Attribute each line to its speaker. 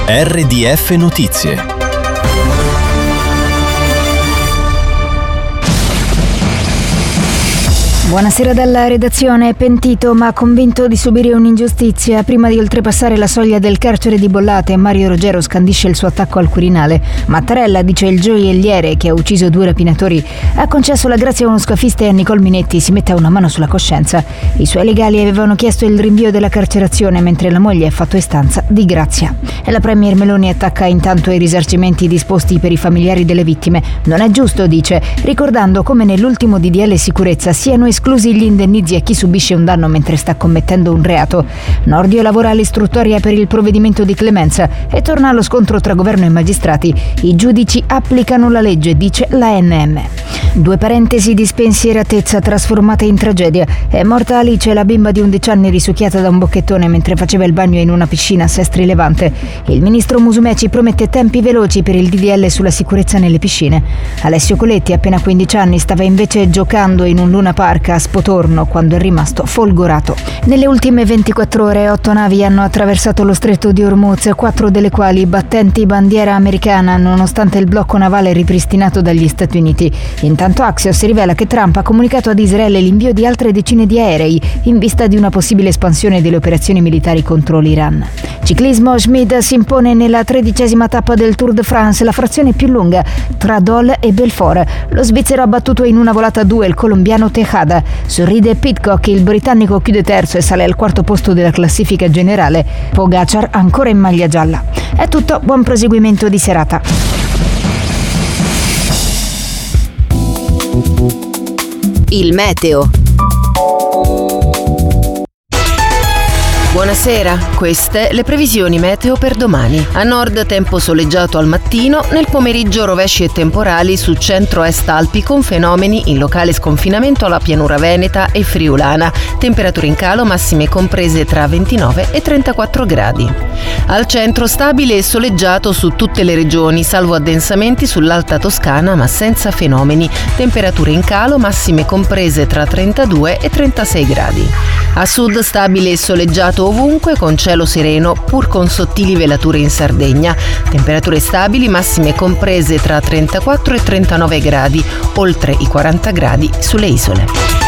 Speaker 1: RDF Notizie.
Speaker 2: Buonasera dalla redazione. Pentito ma convinto di subire un'ingiustizia. Prima di oltrepassare la soglia del carcere di Bollate, Mario Rogero scandisce il suo attacco al Quirinale. Mattarella, dice il gioielliere che ha ucciso 2 rapinatori, ha concesso la grazia a uno scafista e a Nicole Minetti si mette una mano sulla coscienza. I suoi legali avevano chiesto il rinvio della carcerazione mentre la moglie ha fatto istanza di grazia. E la premier Meloni attacca intanto i risarcimenti disposti per i familiari delle vittime. Non è giusto, dice, ricordando come nell'ultimo DDL sicurezza siano esclusi gli indennizi a chi subisce un danno mentre sta commettendo un reato. Nordio lavora all'istruttoria per il provvedimento di clemenza e torna allo scontro tra governo e magistrati. I giudici applicano la legge, dice l'ANM. 2 parentesi di spensieratezza trasformate in tragedia. È morta Alice, la bimba di 11 anni risucchiata da un bocchettone mentre faceva il bagno in una piscina a Sestri Levante. Il ministro Musumeci promette tempi veloci per il DDL sulla sicurezza nelle piscine. Alessio Coletti, appena 15 anni, stava invece giocando in un Luna Park a Spotorno quando è rimasto folgorato. Nelle ultime 24 ore 8 navi hanno attraversato lo stretto di Hormuz, 4 delle quali battenti bandiera americana nonostante il blocco navale ripristinato dagli Stati Uniti. Intanto Axios rivela che Trump ha comunicato ad Israele l'invio di altre decine di aerei in vista di una possibile espansione delle operazioni militari contro l'Iran. Ciclismo, Schmid si impone nella 13ª tappa del Tour de France, la frazione più lunga tra Dole e Belfort. Lo svizzero ha battuto in una volata 2 il colombiano Tejada. Sorride Pidcock, il britannico chiude terzo e sale al 4º posto della classifica generale. Pogacar ancora in maglia gialla. È tutto, buon proseguimento di serata.
Speaker 3: Il meteo. Buonasera, queste le previsioni meteo per domani. A nord tempo soleggiato al mattino, nel pomeriggio rovesci e temporali su centro-est Alpi con fenomeni in locale sconfinamento alla pianura veneta e friulana. Temperature in calo massime comprese tra 29 e 34 gradi. Al centro stabile e soleggiato su tutte le regioni, salvo addensamenti sull'Alta Toscana ma senza fenomeni. Temperature in calo massime comprese tra 32 e 36 gradi. A sud stabile e soleggiato ovunque con cielo sereno pur con sottili velature in Sardegna. Temperature stabili massime comprese tra 34 e 39 gradi, oltre i 40 gradi sulle isole.